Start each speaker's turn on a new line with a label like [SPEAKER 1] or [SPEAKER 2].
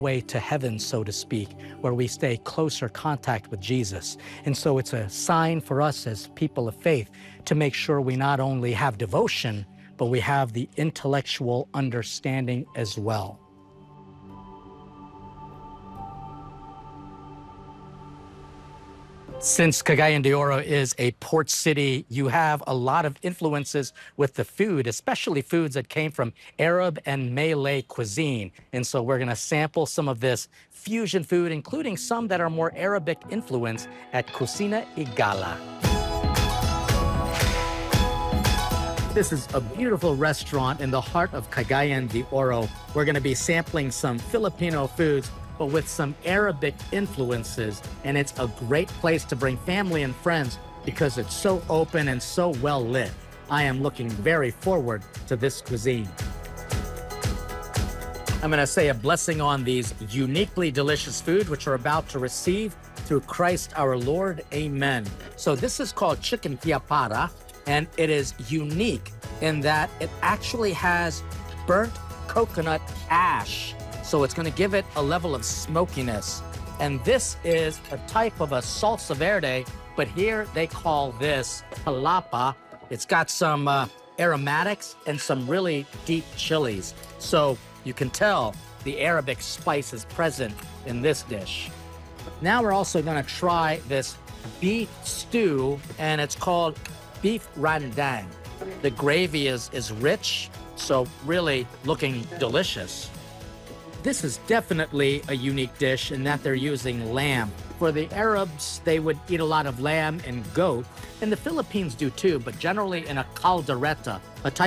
[SPEAKER 1] way to heaven, so to speak, where we stay closer contact with Jesus. And so it's a sign for us as people of faith to make sure we not only have devotion, but we have the intellectual understanding as well. Since Cagayan de Oro is a port city, you have a lot of influences with the food, especially foods that came from Arab and Malay cuisine. And so we're going to sample some of this fusion food, including some that are more Arabic influenced at Cocina y Gala. This is a beautiful restaurant in the heart of Cagayan de Oro. We're going to be sampling some Filipino foods, but with some Arabic influences. And it's a great place to bring family and friends because it's so open and so well lit. I am looking very forward to this cuisine. I'm going to say a blessing on these uniquely delicious food, which we're about to receive through Christ our Lord. Amen. So this is called chicken piapara, and it is unique in that it actually has burnt coconut ash. So it's going to give it a level of smokiness. And this is a type of a salsa verde, but here they call this palapa. It's got some aromatics and some really deep chilies. So you can tell the Arabic spice is present in this dish. Now we're also going to try this beef stew, and it's called beef rendang. The gravy is rich, so really looking delicious. This is definitely a unique dish in that they're using lamb. For the Arabs, they would eat a lot of lamb and goat, and the Philippines do too, but generally in a caldereta, a type